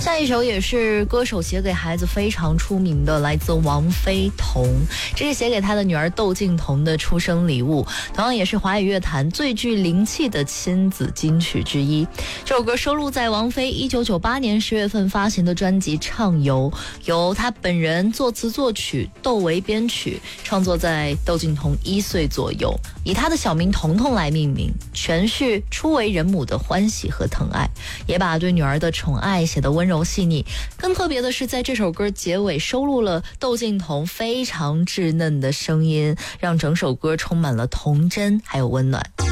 下一首也是歌手写给孩子非常出名的，来自王菲彤，这是写给她的女儿窦靖童的出生礼物，同样也是华语乐坛最具灵气的亲子金曲之一。这首歌收录在王菲1998年10月份发行的专辑《畅游》，由她本人作词作曲，窦唯编曲，创作在窦靖童1岁左右，以她的小名彤彤来命名，诠释初为人母的欢喜和疼爱，也把对女儿的宠爱写得温柔细腻。更特别的是，在这首歌结尾收录了窦靖童非常稚嫩的声音，让整首歌充满了童真还有温暖。